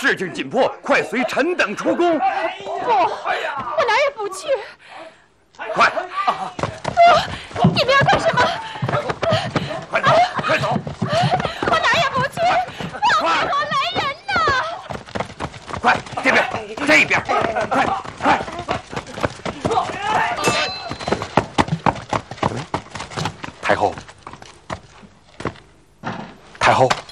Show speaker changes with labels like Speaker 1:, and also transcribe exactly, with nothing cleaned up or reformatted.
Speaker 1: 事情紧迫，快随臣等出宫。
Speaker 2: 不，我哪也不去。
Speaker 1: 快！
Speaker 2: 不，你们要干什么？
Speaker 1: 快走！快走！
Speaker 2: 我哪也不去！放开我，来人呐！
Speaker 1: 快，这边，这边，快快！太后，太后。